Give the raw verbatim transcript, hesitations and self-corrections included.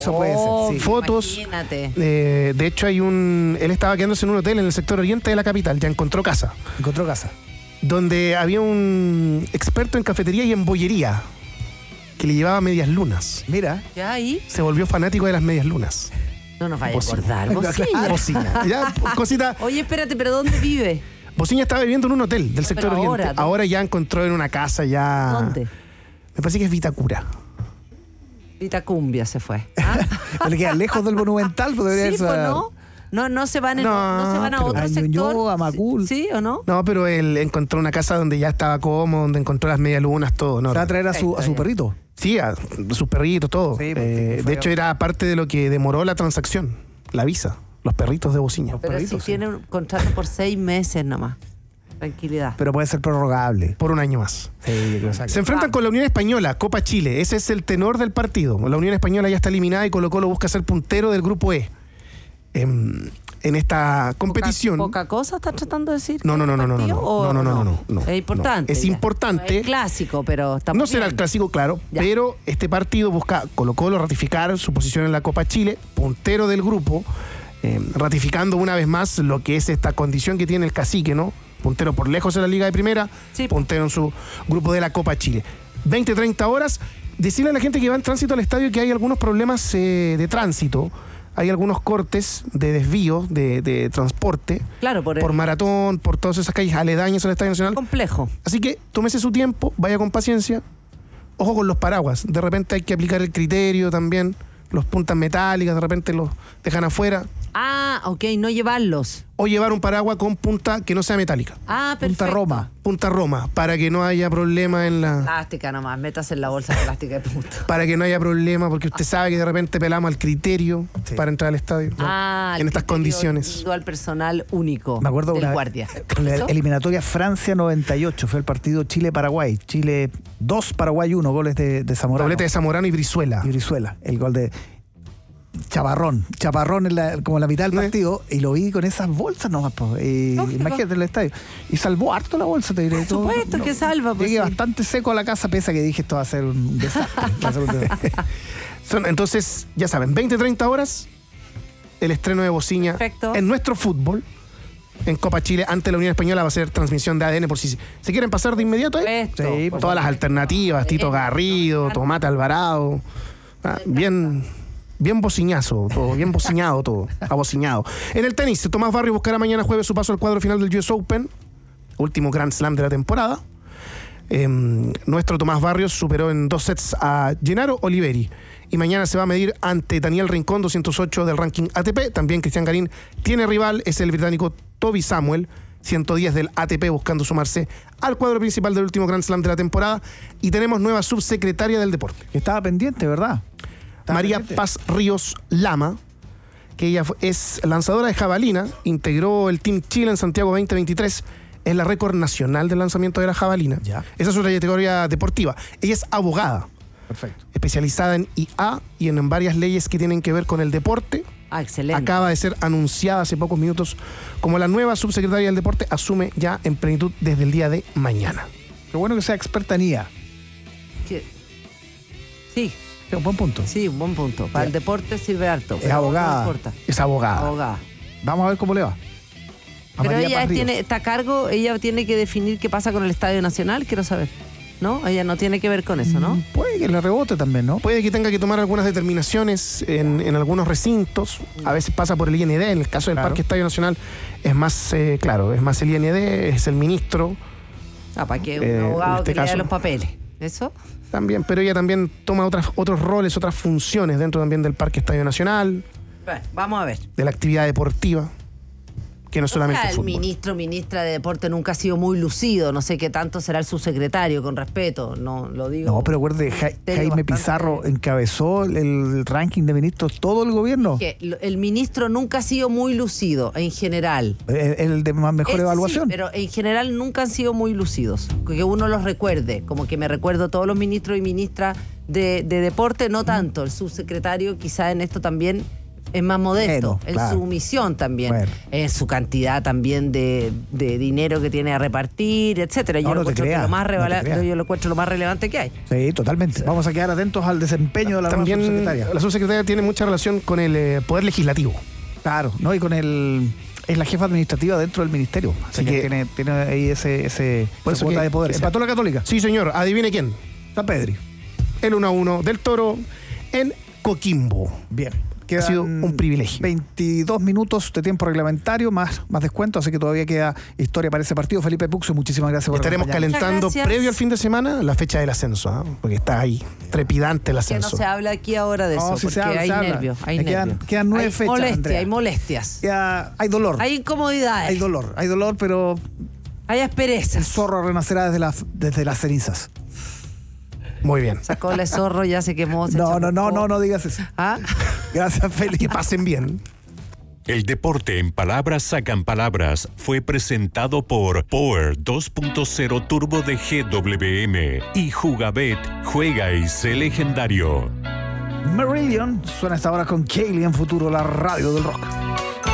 Eso puede Oh, ser, sí. Fotos. Imagínate. Eh, de hecho, hay un. Él estaba quedándose en un hotel en el sector oriente de la capital, ya encontró casa. Encontró casa. Donde había un experto en cafetería y en bollería que le llevaba medias lunas. Mira. ¿Ya ahí? Se volvió fanático de las medias lunas. No nos vaya a Bocina. acordar. Bocina. Bocina. Ya, cosita. Oye, espérate, ¿pero dónde vive? Bocina estaba viviendo en un hotel del sector pero oriente. ahora, ¿dónde? Ahora ya encontró en una casa ya. ¿Dónde? Me parece que es Vitacura. Vitacumbia se fue. ¿Ah? Le queda lejos del Monumental, pues debería Sí, ser- pues no. No, no se van, en, No, no se van a pero- otro A sector. Ñuñoa, a Macul. ¿Sí, sí o no? No, pero él encontró una casa donde ya estaba cómodo, donde encontró las medias lunas, todo. ¿no? Se va a traer a su, a su Perfecto, perrito. Sí, a sus perritos, todo. Sí, Eh, porque fue- de hecho, era parte de lo que demoró la transacción, la visa, los perritos de Bociña. Pero si perritos, sí. tiene un contrato por seis meses nomás. Tranquilidad. Pero puede ser prorrogable. Por un año más. Sí, yo creo que saca. Se enfrentan con la Unión Española, Copa Chile. Ese es el tenor del partido. La Unión Española ya está eliminada y Colo-Colo busca ser puntero del grupo E. En, en esta competición. ¿Poca, poca cosa estás tratando de decir? No, no, no, no, no, no, partido, no, o no, no, no, no, no, Es importante. no. Es ya. importante. No es clásico, pero estamos No será bien. el clásico, claro, Ya. pero este partido busca Colo-Colo ratificar su posición en la Copa Chile, puntero del grupo, eh, ratificando una vez más lo que es esta condición que tiene el cacique, ¿no? Puntero por lejos en la Liga de Primera, Sí. puntero en su grupo de la Copa Chile. veinte, treinta horas. Decirle a la gente que va en tránsito al estadio que hay algunos problemas eh, de tránsito. Hay algunos cortes de desvío de, de transporte. Claro, por el- por Maratón, por todas esas calles aledañas al Estadio Nacional. Complejo. Así que tómese su tiempo, vaya con paciencia. Ojo con los paraguas. De repente hay que aplicar el criterio también. Los puntas metálicas, de repente los dejan afuera. Ah, ok, no llevarlos. O llevar un paraguas con punta que no sea metálica. Ah, perfecto. Punta Roma. Punta Roma, para que no haya problema en la... Plástica nomás, métase en la bolsa de plástica de punta. Para que no haya problema, porque usted sabe que de repente pelamos al criterio Sí. para entrar al estadio. Ah, en el estas criterio condiciones. Individual personal único. Me acuerdo del una guardia. en la ¿Eso? eliminatoria Francia noventa y ocho, fue el partido Chile-Paraguay. Chile dos, Paraguay uno, goles de, de Zamorano. Doblete de Zamorano y Brizuela. Y Brizuela, el gol de Chaparrón. Chaparrón en la, como en la mitad del ¿Eh? partido, y lo vi con esas bolsas nomás, pues. Y Lógico. imagínate en el estadio. Y salvó harto la bolsa, te diré. Por supuesto que salva, pues, Llegué sí. bastante seco a la casa, pese a que dije esto va a ser un desastre. Va a ser un desastre. Son, entonces, ya saben, veinte, treinta horas, el estreno de Bociña Perfecto. en nuestro fútbol, en Copa Chile, ante la Unión Española, va a ser transmisión de A D N, por si se quieren pasar de inmediato ahí. Esto, Sí, por Todas las supuesto. alternativas, Tito Eh, Garrido, Tomate Alvarado. Ah, bien, bien bociñazo, todo, bien bociñado todo, abociñado. En el tenis, Tomás Barrio buscará mañana jueves su paso al cuadro final del U S Open, último Grand Slam de la temporada. Eh, nuestro Tomás Barrios superó en dos sets a Gennaro Oliveri. Y mañana se va a medir ante Daniel Rincón, doscientos ocho del ranking A T P. También Cristian Garín tiene rival, es el británico Toby Samuel, ciento diez del A T P, buscando sumarse al cuadro principal del último Grand Slam de la temporada. Y tenemos nueva subsecretaria del deporte, Que estaba pendiente, ¿verdad? Estaba María pendiente. Paz Ríos Lama, que ella fue- es lanzadora de jabalina, integró el Team Chile en Santiago veinte veintitrés, es la récord nacional del lanzamiento de la jabalina. Ya. Esa es su trayectoria deportiva. Ella es abogada, Perfecto. especializada en I A y en, en varias leyes que tienen que ver con el deporte. Ah, excelente. Acaba de ser anunciada hace pocos minutos como la nueva subsecretaria del deporte, asume ya en plenitud desde el día de mañana. Lo bueno que sea experta en I A. Que- Sí, Es un buen punto. sí, un buen punto. Para Ya. el deporte sirve harto. Es pero abogada. No importa. Es abogada. Abogada. Vamos a ver cómo le va. A Pero María ella Paz Ríos. tiene, está a cargo, ella tiene que definir qué pasa con el Estadio Nacional, quiero saber. ¿No? Ella no tiene que ver con eso, ¿no? Mm, Puede que le rebote también, ¿no? Puede que tenga que tomar algunas determinaciones en, en algunos recintos. A veces pasa por el I N D. En el caso del Claro. Parque Estadio Nacional es más, eh, claro, es más el I N D, es el ministro Ah, para que un Eh, en abogado este que lea caso- los papeles. ¿Eso? también, pero ella también toma otras, otros roles, otras funciones dentro también del Parque Estadio Nacional, Bueno, vamos a ver. de la actividad deportiva, que no es solamente O sea, el el fútbol. ministro, ministra de Deporte nunca ha sido muy lucido. No sé qué tanto será el subsecretario, con respeto. No lo digo. No, pero acuérdate, Ja- Criterio Jaime bastante- Pizarro encabezó el, el ranking de ministros todo el gobierno. Que lo- el ministro nunca ha sido muy lucido, en general. El, el de más mejor Ese sí, evaluación. pero en general nunca han sido muy lucidos. Que uno los recuerde. Como que me recuerdo todos los ministros y ministras de, de deporte, no tanto. El subsecretario quizá en esto también Es más modesto Bueno, en claro. su misión también, Bueno. en su cantidad también de, de dinero que tiene a repartir, etcétera. Yo No, lo no te encuentro que creas, lo más no te revela- creas. yo lo encuentro lo más relevante que hay. Sí, totalmente. Vamos a quedar atentos al desempeño de la nueva También subsecretaria. la subsecretaria tiene mucha relación con el eh, Poder Legislativo. Claro, ¿no? Y con el... Es la jefa administrativa dentro del ministerio. Así Así que, que- tiene, tiene ahí ese, ese Por esa eso cuota que- de poder. que sea- Empató la Católica. Sí, señor. Adivine quién. San Pedri. El uno a uno del Toro en Coquimbo. Bien. Ha sido un privilegio. veintidós minutos de tiempo reglamentario, más, más descuento, así que todavía queda historia para ese partido. Felipe Puxo, muchísimas gracias por Estaremos acompañarnos. calentando Muchas gracias. previo al fin de semana la fecha del ascenso, ¿ah? Porque está ahí, trepidante el Que no ascenso. se habla aquí ahora de No, eso, sí porque se habla, hay se habla. nervios, hay Me quedan- nervios. quedan nueve hay fechas, molestia, Andrea. hay molestias, Ya hay dolor. hay incomodidades, Hay dolor, hay dolor, pero hay el asperezas. zorro renacerá desde las, desde las cenizas. Muy bien. Sacó el zorro, ya se quemó. Se No, no, no, chamuscó. no, no digas eso. ¿Ah? Gracias, Felipe. Que pasen bien. El deporte en palabras sacan palabras fue presentado por Power dos punto cero Turbo de G W M y Jugabet, juega y sé legendario. Marillion suena esta hora con Kaylee en Futuro, la radio del rock.